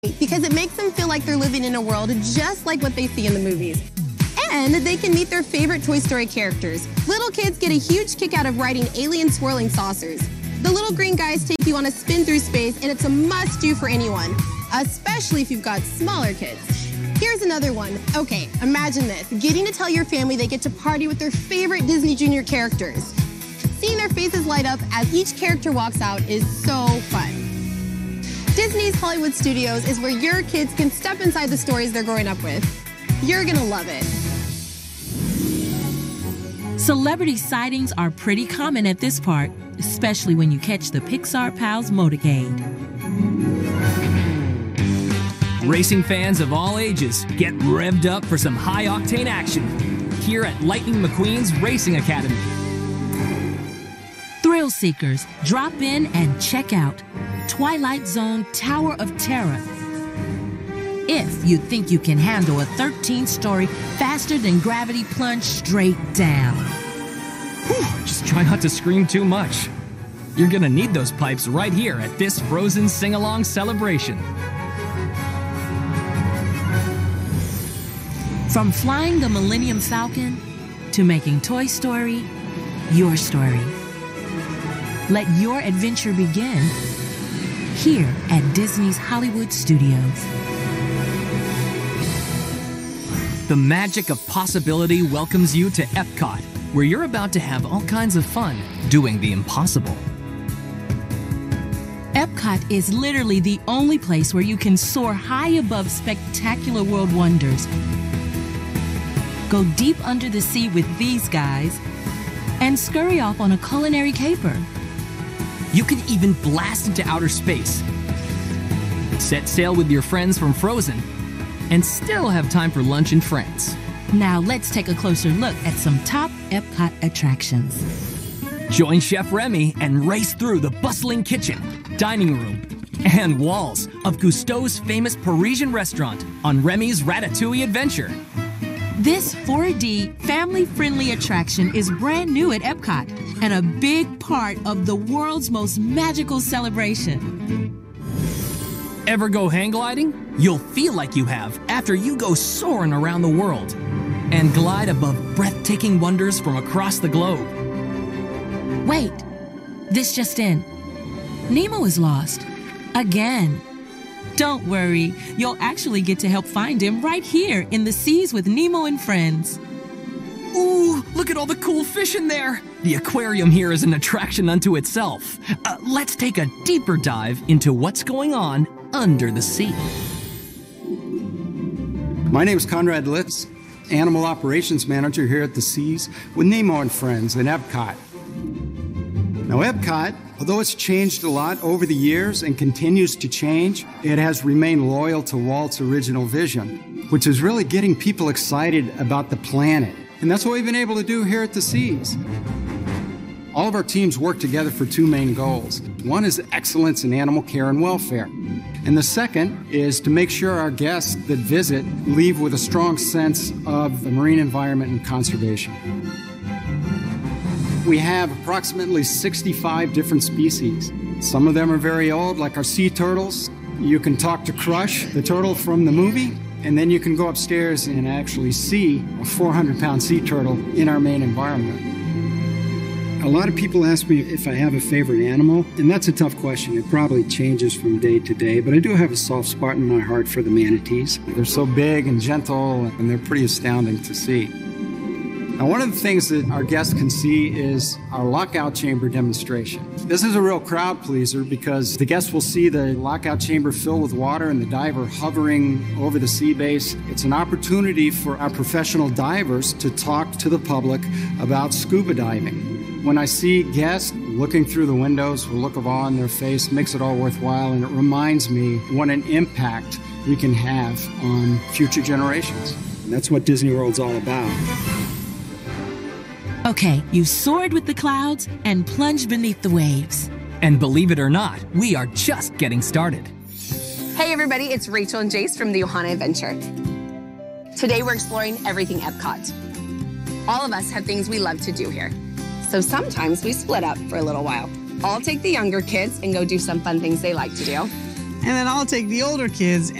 because it makes them feel like they're living in a world just like what they see in the movies. And they can meet their favorite Toy Story characters. Little kids get a huge kick out of riding alien swirling saucers. The little green guys take you on a spin through space, and it's a must-do for anyone, especially if you've got smaller kids. Here's another one. Okay, imagine this, getting to tell your family they get to party with their favorite Disney Junior characters. Seeing their faces light up as each character walks out is so fun. Disney's Hollywood Studios is where your kids can step inside the stories they're growing up with. You're gonna love it. Celebrity sightings are pretty common at this park, especially when you catch the Pixar Pals motorcade. Racing fans of all ages, get revved up for some high-octane action here at Lightning McQueen's Racing Academy. Thrill seekers, drop in and check out Twilight Zone Tower of Terror. If you think you can handle a 13-story faster-than-gravity plunge straight down. Whew, just try not to scream too much. You're gonna need those pipes right here at this Frozen sing-along celebration. From flying the Millennium Falcon to making Toy Story your story. Let your adventure begin here at Disney's Hollywood Studios. The magic of possibility welcomes you to Epcot, where you're about to have all kinds of fun doing the impossible. Epcot is literally the only place where you can soar high above spectacular world wonders. Go deep under the sea with these guys and scurry off on a culinary caper. You can even blast into outer space, set sail with your friends from Frozen, and still have time for lunch in France. Now let's take a closer look at some top Epcot attractions. Join Chef Remy and race through the bustling kitchen, dining room, and walls of Cousteau's famous Parisian restaurant on Remy's Ratatouille Adventure. This 4D family-friendly attraction is brand new at Epcot and a big part of the world's most magical celebration. Ever go hang gliding? You'll feel like you have after you go soaring around the world and glide above breathtaking wonders from across the globe. Wait, this just in. Nemo is lost. Again. Don't worry, you'll actually get to help find him right here in the seas with Nemo and Friends. Ooh, look at all the cool fish in there! The aquarium here is an attraction unto itself. Let's take a deeper dive into what's going on under the sea. My name is Conrad Litz, Animal Operations Manager here at the Seas with Nemo and Friends in Epcot. Now Epcot, although it's changed a lot over the years and continues to change, it has remained loyal to Walt's original vision, which is really getting people excited about the planet. And that's what we've been able to do here at the Seas. All of our teams work together for two main goals. One is excellence in animal care and welfare. And the second is to make sure our guests that visit leave with a strong sense of the marine environment and conservation. We have approximately 65 different species. Some of them are very old, like our sea turtles. You can talk to Crush, the turtle from the movie, and then you can go upstairs and actually see a 400-pound sea turtle in our main environment. A lot of people ask me if I have a favorite animal, and that's a tough question. It probably changes from day to day, but I do have a soft spot in my heart for the manatees. They're so big and gentle, and they're pretty astounding to see. Now, one of the things that our guests can see is our lockout chamber demonstration. This is a real crowd pleaser because the guests will see the lockout chamber filled with water and the diver hovering over the sea base. It's an opportunity for our professional divers to talk to the public about scuba diving. When I see guests looking through the windows with a look of awe on their face, makes it all worthwhile, and it reminds me what an impact we can have on future generations. And that's what Disney World's all about. Okay, you soared with the clouds and plunged beneath the waves. And believe it or not, we are just getting started. Hey everybody, it's Rachel and Jace from the Ohana Adventure. Today we're exploring everything Epcot. All of us have things we love to do here. So sometimes we split up for a little while. I'll take the younger kids and go do some fun things they like to do. And then I'll take the older kids